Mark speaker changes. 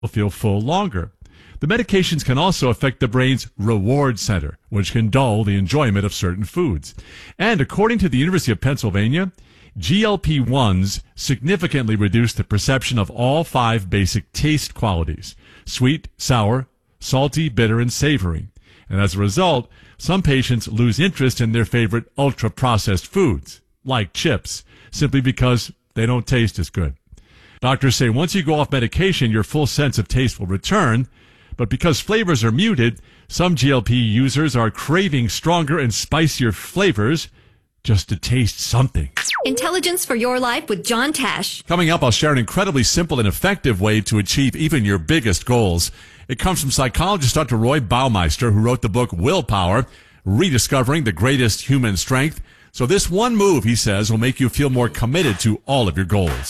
Speaker 1: will feel full longer. The medications can also affect the brain's reward center, which can dull the enjoyment of certain foods. And according to the University of Pennsylvania, GLP-1s significantly reduce the perception of all 5 basic taste qualities: sweet, sour, salty, bitter, and savory. And as a result, some patients lose interest in their favorite ultra-processed foods, like chips, simply because they don't taste as good. Doctors say once you go off medication, your full sense of taste will return, but because flavors are muted, some GLP users are craving stronger and spicier flavors just to taste something.
Speaker 2: Intelligence for Your Life with John Tesh.
Speaker 1: Coming up, I'll share an incredibly simple and effective way to achieve even your biggest goals. It comes from psychologist Dr. Roy Baumeister, who wrote the book Willpower, Rediscovering the Greatest Human Strength. So this one move, he says, will make you feel more committed to all of your goals.